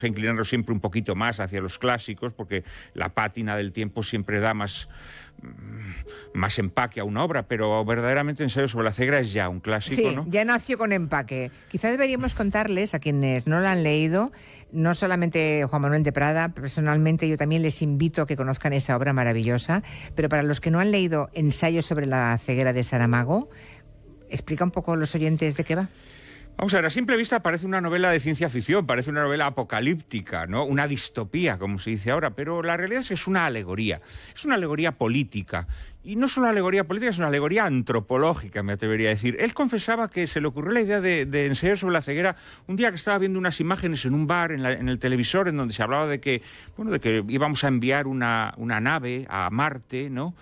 inclinarnos siempre un poquito más hacia los clásicos, porque la pátina del tiempo siempre da más empaque a una obra, pero verdaderamente Ensayo sobre la ceguera es ya un clásico, sí, ¿no? Ya nació con empaque. Quizá deberíamos contarles a quienes no lo han leído, no solamente Juan Manuel de Prada, personalmente yo también les invito a que conozcan esa obra maravillosa, pero para los que no han leído Ensayo sobre la ceguera de Saramago, explica un poco a los oyentes de qué va. Vamos a ver, a simple vista parece una novela de ciencia ficción, parece una novela apocalíptica, ¿no? Una distopía, como se dice ahora, pero la realidad es que es una alegoría política. Y no solo alegoría política, es una alegoría antropológica, me atrevería a decir. Él confesaba que se le ocurrió la idea de Ensayo sobre la ceguera un día que estaba viendo unas imágenes en un bar, en el televisor, en donde se hablaba de que íbamos a enviar una nave a Marte, ¿no?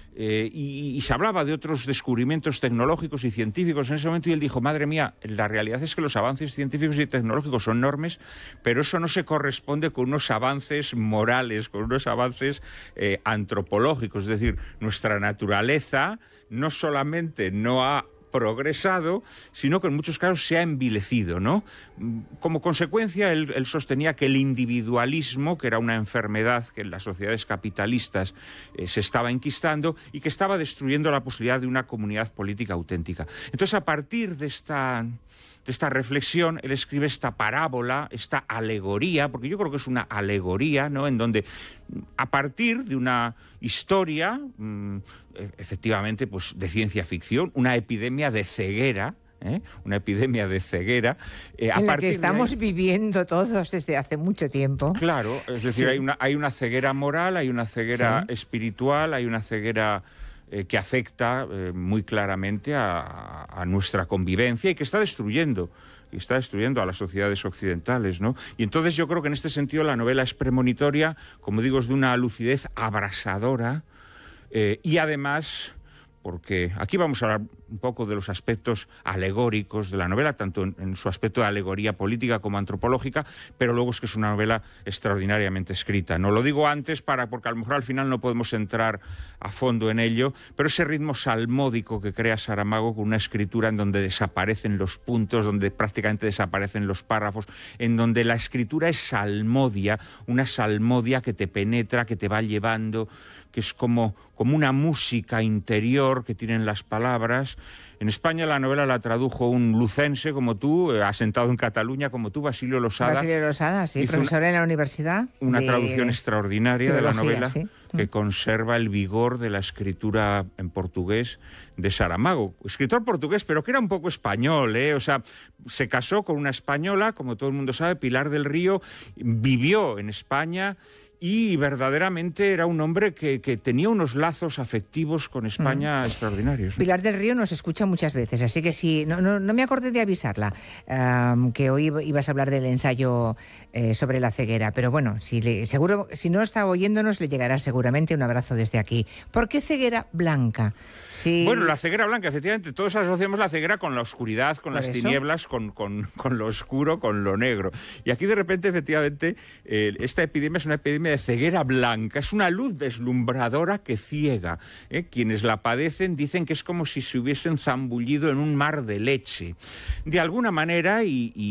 Y se hablaba de otros descubrimientos tecnológicos y científicos en ese momento, y él dijo, madre mía, la realidad es que los avances científicos y tecnológicos son enormes, pero eso no se corresponde con unos avances morales, con unos avances antropológicos. Es decir, nuestra naturaleza no solamente no ha progresado, sino que en muchos casos se ha envilecido, ¿no? Como consecuencia, él sostenía que el individualismo, que era una enfermedad que en las sociedades capitalistas se estaba enquistando y que estaba destruyendo la posibilidad de una comunidad política auténtica. Entonces, a partir de esta reflexión, él escribe esta parábola, esta alegoría, porque yo creo que es una alegoría, ¿no? En donde, a partir de una historia, efectivamente, pues de ciencia ficción, una epidemia de ceguera, una epidemia de ceguera. En la que estamos viviendo todos desde hace mucho tiempo. Claro, es decir, sí. hay una ceguera moral, hay una ceguera espiritual, hay una ceguera que afecta muy claramente a nuestra convivencia y que está destruyendo a las sociedades occidentales, ¿no? Y entonces yo creo que en este sentido la novela es premonitoria, como digo, es de una lucidez abrasadora, y además, porque aquí vamos a hablar un poco de los aspectos alegóricos de la novela, tanto en su aspecto de alegoría política como antropológica, pero luego es que es una novela extraordinariamente escrita. No lo digo antes porque a lo mejor al final no podemos entrar a fondo en ello, pero ese ritmo salmódico que crea Saramago con una escritura en donde desaparecen los puntos, donde prácticamente desaparecen los párrafos, en donde la escritura es salmodia, una salmodia que te penetra, que te va llevando, que es como una música interior que tienen las palabras. En España la novela la tradujo un lucense como tú, asentado en Cataluña como tú, Basilio Losada. Basilio Losada, sí, profesor en la universidad. Una traducción extraordinaria de la novela, sí, que conserva el vigor de la escritura en portugués de Saramago. Escritor portugués, pero que era un poco español, ¿eh? O sea, se casó con una española, como todo el mundo sabe, Pilar del Río, vivió en España y verdaderamente era un hombre que tenía unos lazos afectivos con España extraordinarios. Pilar del Río nos escucha muchas veces, así que sí, no me acordé de avisarla, que hoy ibas a hablar del ensayo sobre la ceguera, pero bueno, seguro, si no está oyéndonos, le llegará seguramente un abrazo desde aquí. ¿Por qué ceguera blanca? Sí. Bueno, la ceguera blanca, efectivamente, todos asociamos la ceguera con la oscuridad, con las tinieblas, con lo oscuro, con lo negro. Y aquí de repente, efectivamente, esta epidemia es una epidemia de ceguera blanca, es una luz deslumbradora que ciega. Quienes la padecen dicen que es como si se hubiesen zambullido en un mar de leche. De alguna manera,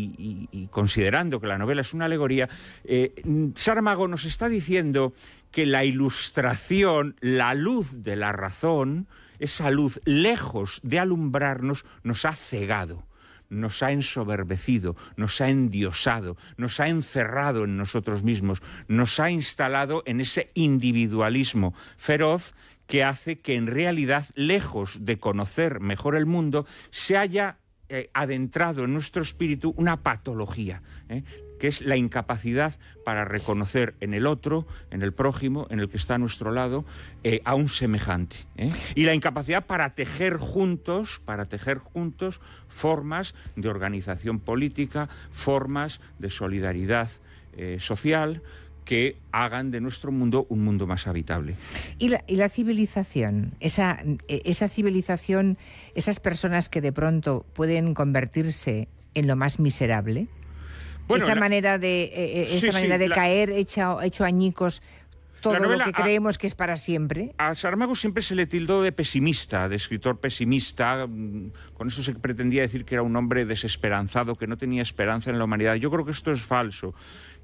y considerando que la novela es una alegoría, Saramago nos está diciendo que la ilustración, la luz de la razón, esa luz, lejos de alumbrarnos, nos ha cegado, nos ha ensoberbecido, nos ha endiosado, nos ha encerrado en nosotros mismos, nos ha instalado en ese individualismo feroz que hace que en realidad, lejos de conocer mejor el mundo, se haya adentrado en nuestro espíritu una patología, que es la incapacidad para reconocer en el otro, en el prójimo, en el que está a nuestro lado, a un semejante. Y la incapacidad para tejer juntos formas de organización política, formas de solidaridad social, que hagan de nuestro mundo un mundo más habitable. ¿Y la civilización? Esa civilización, esas personas que de pronto pueden convertirse en lo más miserable. Bueno, esa manera de caer hecho añicos todo lo que creemos que es para siempre. A Saramago siempre se le tildó de pesimista, de escritor pesimista. Con eso se pretendía decir que era un hombre desesperanzado, que no tenía esperanza en la humanidad. Yo creo que esto es falso.